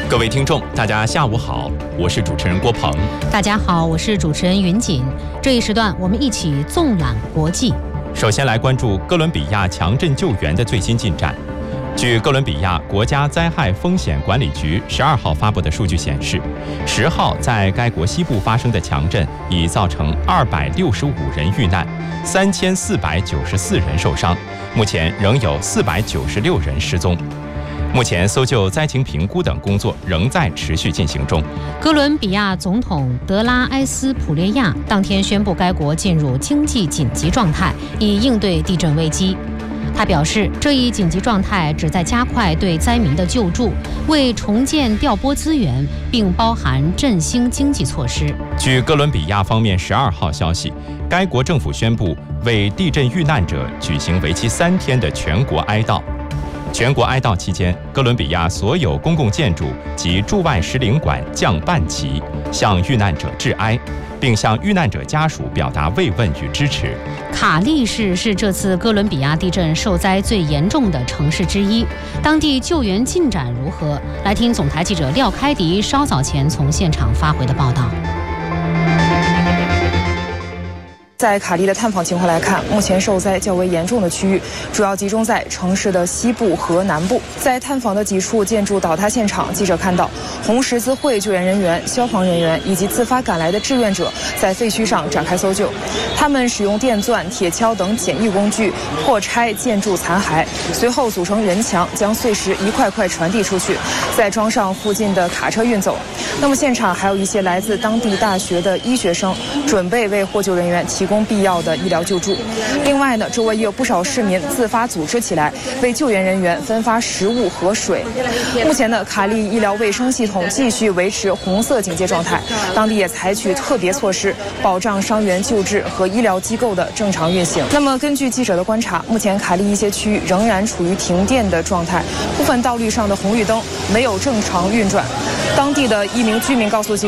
各位听众，大家下午好，我是主持人郭鹏。 大家好，我是主持人云锦。这一时段，我们一起纵览国际。 首先来关注哥伦比亚强震救援的最新进展。据哥伦比亚国家灾害风险管理局12号发布的数据显示，10号在该国西部发生的强震已造成265人遇难，3494人受伤，目前仍有496人失踪。目前搜救、灾情评估等工作仍在持续进行中。 哥伦比亚总统德拉埃斯普列亚当天宣布该国进入经济紧急状态，以应对地震危机。他表示，这一紧急状态旨在加快对灾民的救助，为重建调拨资源，并包含振兴经济措施。 据哥伦比亚方面12号消息，该国政府宣布为地震遇难者举行为期3天的全国哀悼。全国哀悼期间，哥伦比亚所有公共建筑及驻外使领馆降半旗，向遇难者致哀，并向遇难者家属表达慰问与支持。 卡利市是这次哥伦比亚地震受灾最严重的城市之一，当地救援进展如何？来听总台记者廖开迪稍早前从现场发回的报道。 在卡利的探访情况来看，目前受灾较为严重的区域主要集中在城市的西部和南部。在探访的几处建筑倒塌现场，记者看到红十字会救援人员、消防人员以及自发赶来的志愿者在废墟上展开搜救。他们使用电钻、铁锹等简易工具破拆建筑残骸，随后组成人墙，将碎石一块块传递出去，再装上附近的卡车运走。那么现场还有一些来自当地大学的医学生，准备为获救人员提供必要的医疗救助。另外呢，周围也有不少市民自发组织起来，为救援人员分发食物和水。目前呢，卡利医疗卫生系统继续维持红色警戒状态，当地也采取特别措施，保障伤员救治和医疗机构的正常运行。那么根据记者的观察，目前卡利一些区域仍然处于停电的状态，部分道路上的红绿灯没有正常运转。当地的一名居民告诉记者，